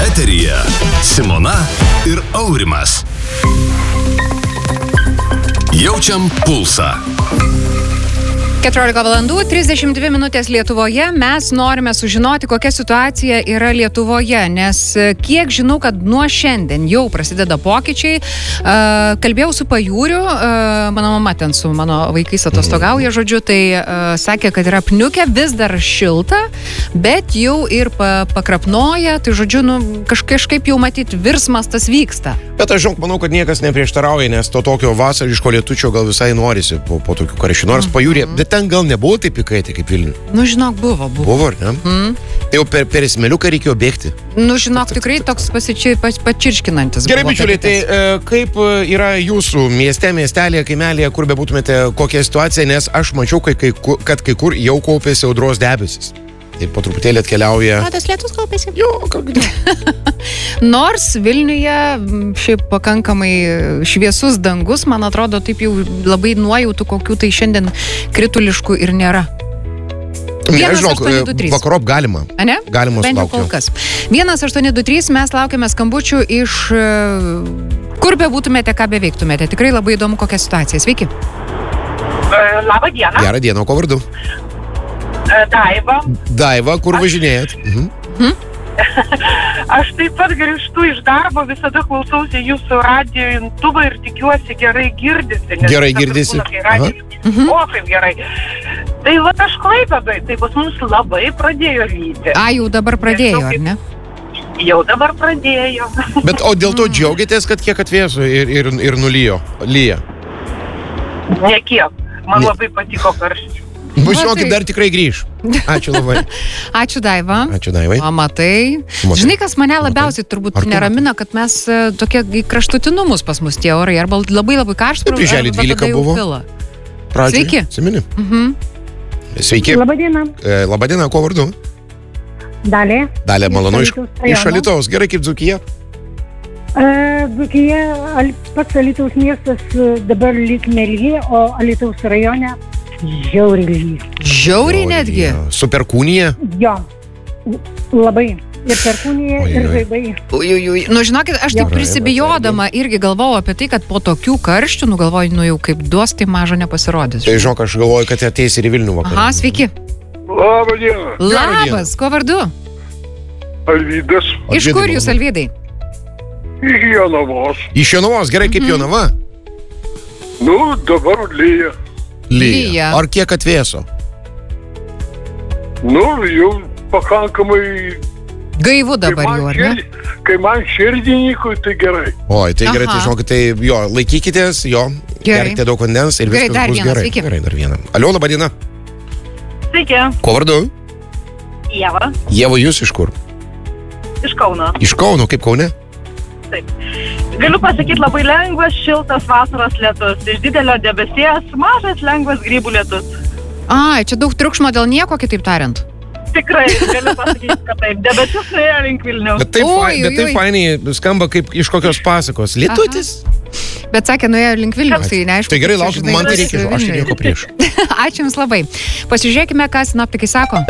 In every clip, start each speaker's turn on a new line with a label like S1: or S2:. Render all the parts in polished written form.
S1: Eteryje Simona ir Aurimas. Jaučiam pulsą.
S2: 14:32 Lietuvoje. Mes norime sužinoti, kokia situacija yra Lietuvoje, nes kiek žinau, kad nuo šiandien jau prasideda pokyčiai. Kalbėjau su Pajūriu, mano mama ten su mano vaikais atostogauja, žodžiu, tai sakė, kad yra apniukę, vis dar šilta, bet jau ir pakrapnoja, tai žodžiu, kažkaip jau matyti virsmas tas vyksta.
S3: Bet aš manau, kad niekas neprieštarauja, nes to tokio vasariško lietučio gal visai norisi po tokių karščių. Nors Pajūrė, bet ten gal nebuvo taip įkaitę kaip Vilnių.
S2: Žinok, buvo.
S3: Buvo, ar ne? Tai jau per esmeliuką reikėjo bėgti.
S2: Žinok, tikrai toks pačirškinantis.
S3: Gerai, bičiuliai, tai kaip yra jūsų miestelėje, kaimelėje, kur bebūtumėte, kokia situacija, nes aš mačiau, kad kai kur jau kaupėsi audros debesis. Ir po truputėlį atkeliauja...
S2: Tas lietus kaupėsi?
S3: Jo, kalbėjau.
S2: Nors Vilniuje šiaip pakankamai šviesus dangus, man atrodo, taip jau labai nuojautų, kokių tai šiandien krituliškų ir nėra.
S3: Nežinau, vakarop galima.
S2: A ne?
S3: Galima
S2: bent jau
S3: sulaukti.
S2: kol kas. 1823 mes laukiame skambučių iš... Kur bebūtumėte, ką beveiktumėte. Tikrai labai įdomu, kokia situacija. Sveiki.
S4: Labą dieną.
S3: Gerą dieną, ko vardu?
S4: Daiva.
S3: Daiva, kur važinėjat?
S4: Aš taip pat grįžtu iš darbo, visada klausausi jūsų radijo imtuvą ir tikiuosi gerai girdisi.
S3: Gerai girdisi?
S4: O, kaip gerai. Tai va aš Klaipėdoj, tai pas mus labai pradėjo lyti.
S2: Jau dabar pradėjo, ar ne?
S4: Jau dabar pradėjo.
S3: Bet o dėl to džiaugiatės, kad kiek atvėso ir nulijo? Lyja?
S4: Nekiek. Man labai patiko karščių.
S3: Žinokit, dar tikrai grįž. Ačiū labai.
S2: Ačiū, Daiva.
S3: Ačiū, Daivai.
S2: Matai. Žinai, kas mane labiausiai turbūt neramina, kad mes tokie kraštutinumus pas mus tie orai, arba labai karšta.
S3: Birželį 12 buvo. Pradžiai.
S2: Sveiki.
S3: Simini. Sveiki.
S5: Labadiena.
S3: Labadiena, ko vardu?
S5: Dalė.
S3: Dalė, malonu iš Alytaus. Gerai, kaip Dzūkija?
S5: Dzūkija, pats Alytaus miestas dabar lyg Melgė, o Alytaus rajone žiauriai lyg.
S2: Žiauriai netgi?
S3: Su perkūnija?
S5: Jo, labai. Ir perkūnija, ir žaibai.
S2: Žinokit, aš taip prisibijodama irgi galvojau apie tai, kad po tokių karščių, galvoju, jau kaip duos, tai mažo nepasirodys.
S3: Tai žinok, aš galvoju, kad ateis ir į Vilnių vakarą.
S2: Aha, sveiki.
S6: Labą dieną.
S2: Labas, ko vardu?
S6: Alvydas.
S2: Iš kur jūs, Alvydai?
S6: Iš Jonavos.
S3: Iš Jonavos, gerai, kaip Jonava?
S6: Dabar lyja.
S3: Lyja. Ar kiek atvėso?
S6: Jau pakankamai...
S2: Gaivu dabar jau, ar ne?
S6: Kai man širdininkui, tai gerai.
S3: Oi, tai gerai, tai žinokit, tai jo, laikykitės, jo, gerkite daug vandens ir viskas bus gerai. Gerai, dar vieną. Alio, laba diena.
S4: Sveiki.
S3: Ko vardu?
S4: Ieva.
S3: Ieva, jūs iš kur?
S4: Iš Kauno.
S3: Iš Kauno, kaip Kaune?
S4: Taip. Galiu pasakyti, labai lengvas, šiltas vasaros lietus. Iš didelio debesies, mažas, lengvas grybų lietus.
S2: Čia daug triukšmo dėl nieko, kitaip tariant.
S4: Tikrai, galiu pasakyti, kad taip. Debesis nuėjo link Vilniaus.
S3: Bet taip fainiai skamba kaip iš kokios pasakos. Lietutis.
S2: Bet sakė, nuėjo link Vilniaus, tai neaišku.
S3: Tai gerai, laukit, man tai reikia, aš nieko prieš.
S2: Ačiū Jums labai. Pasižiūrėkime, ką sinoptikai sako.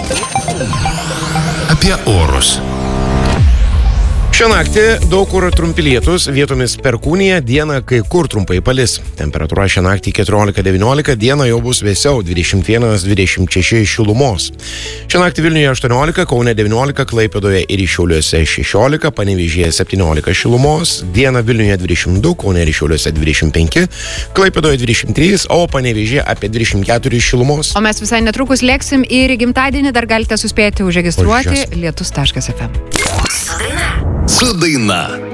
S1: Apie orus.
S3: Šią naktį daug kur trumpi lietūs, vietomis perkūnija, dieną kai kur trumpai palis. Temperatūra šią naktį 14-19, dieną jau bus vėsiau 21-26 šilumos. Šią naktį Vilniuje 18, Kaune 19, Klaipėdoje ir Šiauliuose 16, Panevėžyje 17 šilumos, dieną Vilniuje 22, Kaune ir Šiauliuose 25, Klaipėdoje 23, o Panevėžyje apie 24 šilumos.
S2: O mes visai netrukus lėksim ir į gimtadienį, dar galite suspėti užregistruoti lietus.fm.
S1: Su daina.